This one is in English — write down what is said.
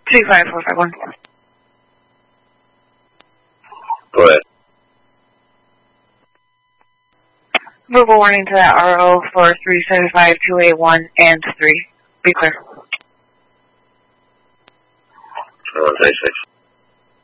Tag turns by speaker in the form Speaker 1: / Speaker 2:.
Speaker 1: 25451.
Speaker 2: Go ahead.
Speaker 1: Verbal warning to that RO for 375, 281, and 3. Be clear.
Speaker 2: 36.